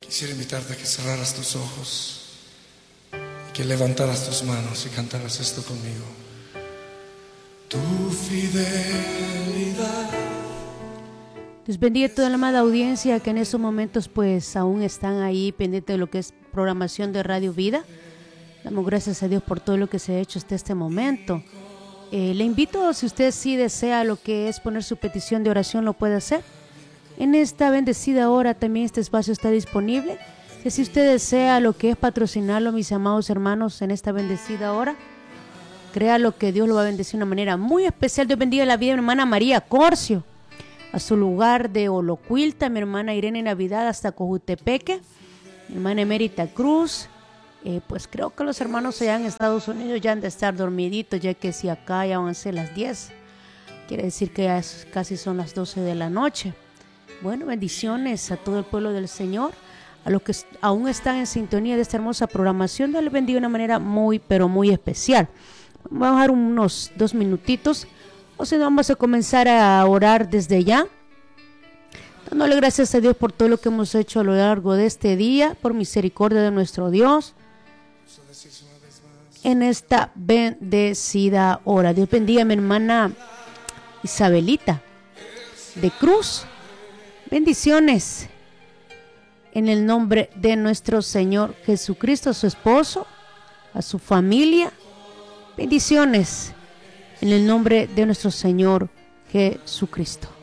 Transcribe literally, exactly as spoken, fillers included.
Quisiera invitarte a que cerraras tus ojos y que levantaras tus manos y cantaras esto conmigo. Tu fidelidad. Dios bendiga a toda la amada audiencia que en estos momentos pues aún están ahí pendientes de lo que es programación de Radio Vida. Damos gracias a Dios por todo lo que se ha hecho hasta este momento. Eh, le invito, si usted sí desea lo que es poner su petición de oración, lo puede hacer. En esta bendecida hora también este espacio está disponible. Que si usted desea lo que es patrocinarlo, mis amados hermanos, en esta bendecida hora, créalo que Dios lo va a bendecir de una manera muy especial. Dios bendiga la vida de mi hermana María Corcio, a su lugar de Olocuilta, mi hermana Irene Navidad hasta Cojutepeque, mi hermana Emérita Cruz. Eh, pues creo que los hermanos allá en Estados Unidos ya han de estar dormiditos, ya que si acá ya van a ser las diez, quiere decir que ya es, casi son las doce de la noche. Bueno, bendiciones a todo el pueblo del Señor, a los que aún están en sintonía de esta hermosa programación. Dios les bendiga de una manera muy, pero muy especial. Vamos a dar unos dos minutitos, o si no, vamos a comenzar a orar desde ya, dándole gracias a Dios por todo lo que hemos hecho a lo largo de este día, por misericordia de nuestro Dios, en esta bendecida hora. Dios bendiga a mi hermana Isabelita de Cruz. Bendiciones en el nombre de nuestro Señor Jesucristo, a su esposo, a su familia. Bendiciones en el nombre de nuestro Señor Jesucristo.